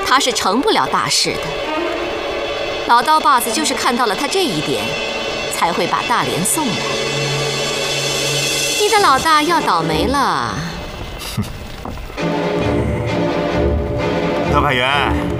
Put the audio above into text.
他是成不了大事的。老刀把子就是看到了他这一点，才会把大连送来。你的老大要倒霉了。 特派员，